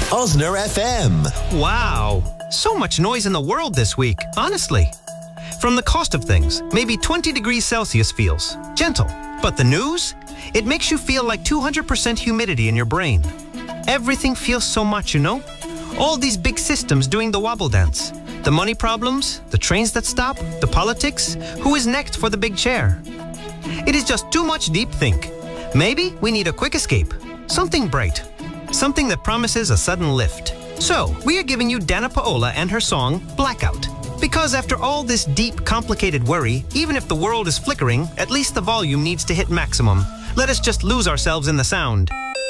Osner FM. Wow, so much noise in the world this week, honestly. From the cost of things, maybe 20 degrees Celsius feels gentle. But the news? It makes you feel like 200% humidity in your brain. Everything feels so much, you know? All these big systems doing the wobble dance. The money problems, the trains that stop, the politics. Who is next for the big chair? It is just too much deep think. Maybe we need a quick escape. Something bright. Something that promises a sudden lift. So, we are giving you Dana Paola and her song, Blackout. Because after all this deep, complicated worry, even if the world is flickering, at least the volume needs to hit maximum. Let us just lose ourselves in the sound.